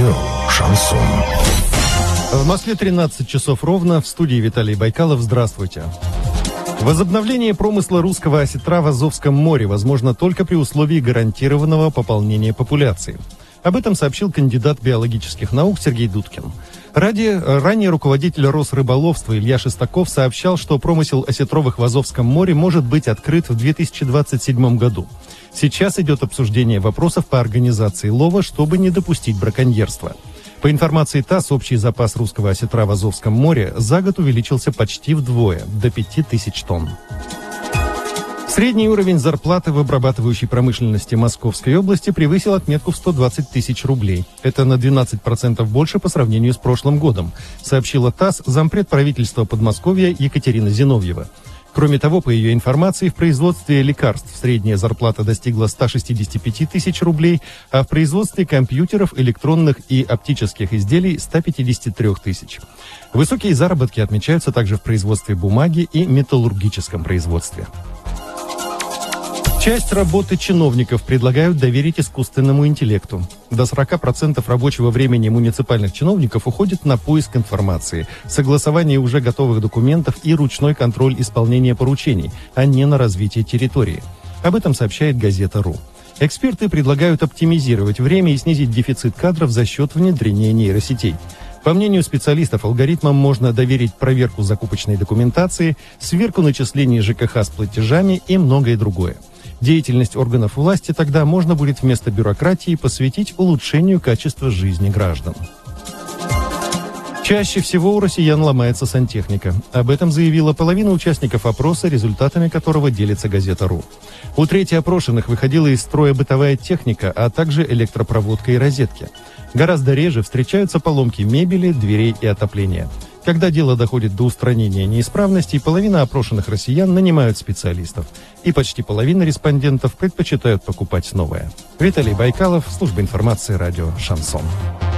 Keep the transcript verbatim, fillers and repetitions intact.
Радио «Шансон». В Москве тринадцать часов ровно. В студии Виталий Байкалов. Здравствуйте. Возобновление промысла русского осетра в Азовском море возможно только при условии гарантированного пополнения популяции. Об этом сообщил кандидат биологических наук Сергей Дудкин. Ради, ранее руководитель Росрыболовства Илья Шестаков сообщал, что промысел осетровых в Азовском море может быть открыт в две тысячи двадцать седьмом году. Сейчас идет обсуждение вопросов по организации лова, чтобы не допустить браконьерства. По информации ТАСС, общий запас русского осетра в Азовском море за год увеличился почти вдвое, до пяти тысяч тонн. Средний уровень зарплаты в обрабатывающей промышленности Московской области превысил отметку в сто двадцать тысяч рублей. Это на двенадцать процентов больше по сравнению с прошлым годом, сообщила ТАСС зампред правительства Подмосковья Екатерина Зиновьева. Кроме того, по ее информации, в производстве лекарств средняя зарплата достигла ста шестидесяти пяти тысяч рублей, а в производстве компьютеров, электронных и оптических изделий – ста пятидесяти трёх тысяч. Высокие заработки отмечаются также в производстве бумаги и металлургическом производстве. Часть работы чиновников предлагают доверить искусственному интеллекту. До сорока процентов рабочего времени муниципальных чиновников уходит на поиск информации, согласование уже готовых документов и ручной контроль исполнения поручений, а не на развитие территории. Об этом сообщает газета «Ру». Эксперты предлагают оптимизировать время и снизить дефицит кадров за счет внедрения нейросетей. По мнению специалистов, алгоритмам можно доверить проверку закупочной документации, сверку начислений ЖКХ с платежами и многое другое. Деятельность органов власти тогда можно будет вместо бюрократии посвятить улучшению качества жизни граждан. Чаще всего у россиян ломается сантехника. Об этом заявила половина участников опроса, результатами которого делится газета «Ру». У трети опрошенных выходила из строя бытовая техника, а также электропроводка и розетки. Гораздо реже встречаются поломки мебели, дверей и отопления. Когда дело доходит до устранения неисправностей, половина опрошенных россиян нанимают специалистов. И почти половина респондентов предпочитают покупать новое. Виталий Байкалов, служба информации, радио «Шансон».